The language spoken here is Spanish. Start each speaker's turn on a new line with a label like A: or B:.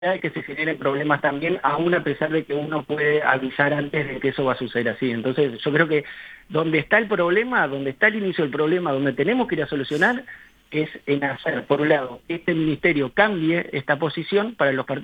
A: de que se generen problemas también, aún a pesar de que uno puede avisar antes de que eso va a suceder así. Entonces, yo creo que donde está el problema, donde está el inicio del problema, donde tenemos que ir a solucionar, es en hacer, por un lado, que este ministerio cambie esta posición para los partidos